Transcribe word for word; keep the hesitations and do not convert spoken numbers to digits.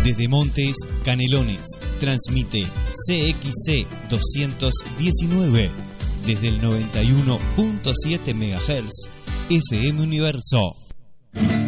Desde Montes, Canelones, transmite C X C doscientos diecinueve. Desde el noventa y uno punto siete megahertz, F M Universo.